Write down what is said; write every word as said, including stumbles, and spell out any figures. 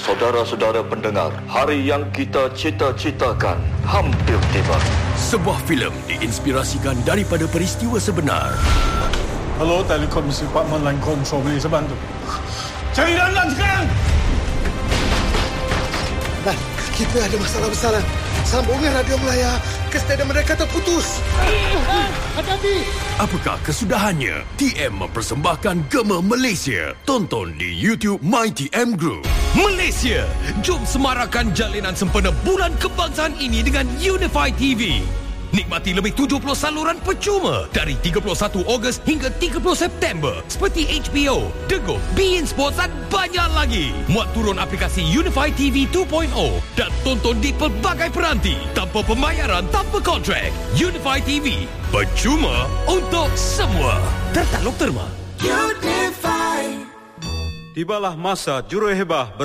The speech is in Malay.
Saudara-saudara pendengar, hari yang kita cita-citakan hampir tiba. Sebuah filem diinspirasikan daripada peristiwa sebenar. Hello, Telekomisi Department Line Control, boleh saya bantu? Cari Lan sekarang! Lan, kita ada masalah besar, Lan. Sambungan radio Melaya ke stadium mereka terputus. Hati-hati! Apakah kesudahannya? T M mempersembahkan Gema Malaysia. Tonton di YouTube My T M Group. Malaysia, jom semarakan jalinan sempena Bulan Kebangsaan ini dengan Unify T V. Nikmati lebih tujuh puluh saluran percuma dari tiga puluh satu Ogos hingga tiga puluh September seperti H B O, The Go, beIN Sports dan banyak lagi. Muat turun aplikasi Unify T V dua titik kosong dan tonton di pelbagai peranti tanpa pembayaran, tanpa kontrak. Unify T V, percuma untuk semua. Tertaluk terma. Unify. Tibalah masa Juruhebah ber